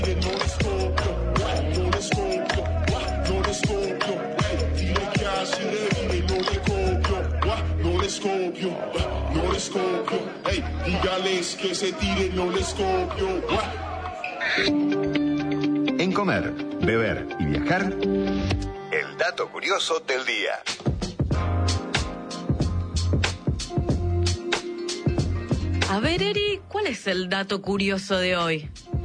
No les copio, hey, dígales que se tiren, no les copio. En comer, beber y viajar, el dato curioso del día. A ver, Eri, ¿cuál es el dato curioso de hoy?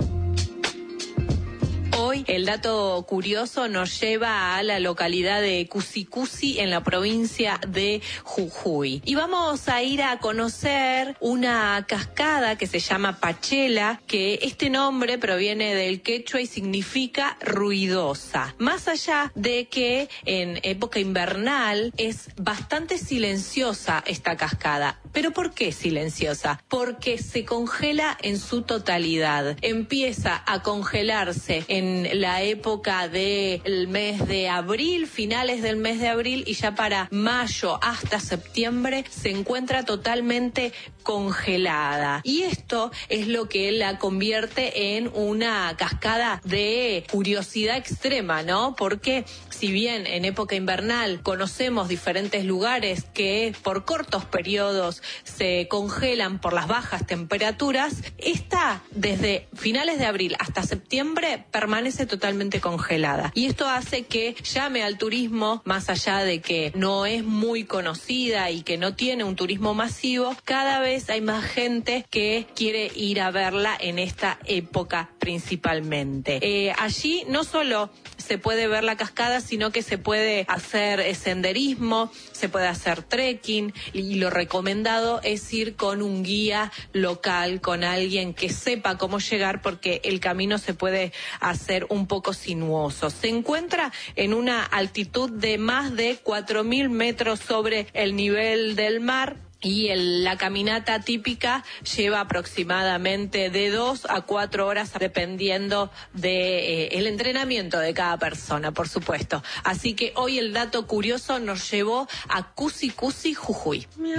Hoy el dato curioso nos lleva a la localidad de Cusicusi en la provincia de Jujuy. Y vamos a ir a conocer una cascada que se llama Pachela, que este nombre proviene del quechua y significa ruidosa. Más allá de que en época invernal es bastante silenciosa esta cascada. ¿Pero por qué silenciosa? Porque se congela en su totalidad. Empieza a congelarse en la época del mes de abril, finales del mes de abril, y ya para mayo hasta septiembre se encuentra totalmente congelada. Y esto es lo que la convierte en una cascada de curiosidad extrema, ¿no? Porque si bien en época invernal conocemos diferentes lugares que por cortos periodos se congelan por las bajas temperaturas, esta desde finales de abril hasta septiembre permanece totalmente congelada. Y esto hace que llame al turismo, más allá de que no es muy conocida y que no tiene un turismo masivo, cada vez hay más gente que quiere ir a verla en esta época principalmente. Allí no solo se puede ver la cascada, sino que se puede hacer senderismo, se puede hacer trekking, y lo recomendado es ir con un guía local, con alguien que sepa cómo llegar, porque el camino se puede hacer un poco sinuoso. Se encuentra en una altitud de más de 4.000 metros sobre el nivel del mar. Y la caminata típica lleva aproximadamente de 2 a 4 horas, dependiendo de el entrenamiento de cada persona, por supuesto. Así que hoy el dato curioso nos llevó a Cusicusi, Jujuy.